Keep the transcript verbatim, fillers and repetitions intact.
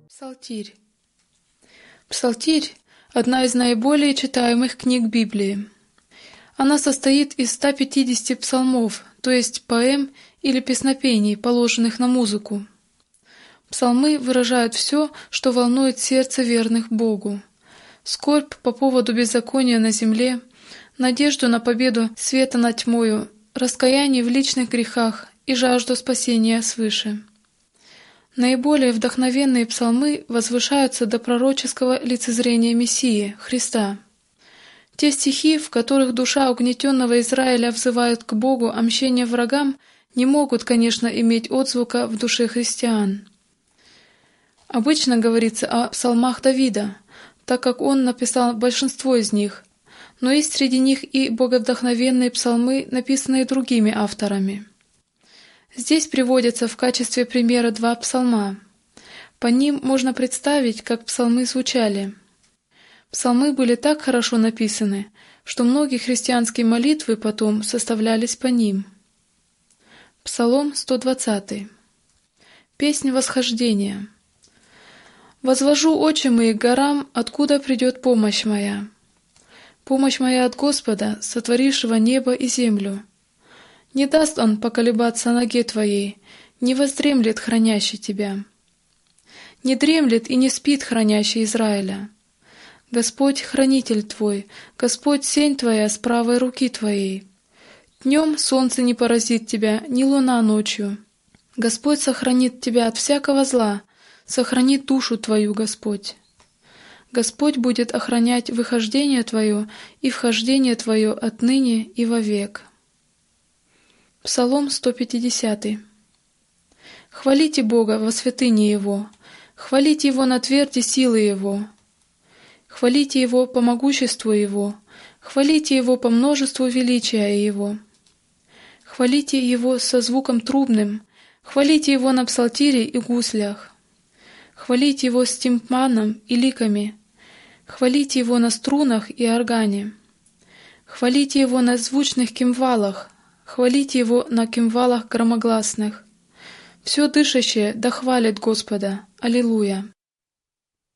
Псалтирь. Псалтирь — одна из наиболее читаемых книг Библии. Она состоит из ста пятидесяти псалмов, то есть поэм или песнопений, положенных на музыку. Псалмы выражают все, что волнует сердце верных Богу: скорбь по поводу беззакония на земле, надежду на победу света над тьмою, раскаяние в личных грехах и жажду спасения свыше. Наиболее вдохновенные псалмы возвышаются до пророческого лицезрения Мессии, Христа. Те стихи, в которых душа угнетенного Израиля взывает к Богу о мщении врагам, не могут, конечно, иметь отзвука в душе христиан. Обычно говорится о псалмах Давида, так как он написал большинство из них, но есть среди них и боговдохновенные псалмы, написанные другими авторами. Здесь приводятся в качестве примера два псалма. По ним можно представить, как псалмы звучали. Псалмы были так хорошо написаны, что многие христианские молитвы потом составлялись по ним. Псалом сто двадцатый. Песнь восхождения. «Возвожу очи мои к горам, откуда придет помощь моя. Помощь моя от Господа, сотворившего небо и землю. Не даст Он поколебаться ноге твоей, не воздремлет хранящий тебя. Не дремлет и не спит хранящий Израиля. Господь — хранитель твой, Господь — сень твоя с правой руки твоей. Днем солнце не поразит тебя, ни луна ночью. Господь сохранит тебя от всякого зла, сохранит душу твою, Господь. Господь будет охранять выхождение твое и вхождение твое отныне и вовек». Псалом сто пятидесятый. «Хвалите Бога во святыне Его, хвалите Его на тверди силы Его. Хвалите Его по могуществу Его, хвалите Его по множеству величия Его. Хвалите Его со звуком трубным, хвалите Его на псалтире и гуслях. Хвалите Его с тимпаном и ликами, хвалите Его на струнах и органе. Хвалите Его на звучных кимвалах, хвалите Его на кимвалах громогласных. Все дышащее да хвалит Господа. Аллилуйя!